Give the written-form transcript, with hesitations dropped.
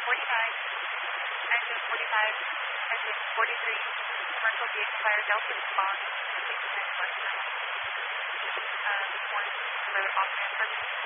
49, engine 45, engine 43, commercial vehicle fire, Delta response, 69 Western. This morning, for off transfer.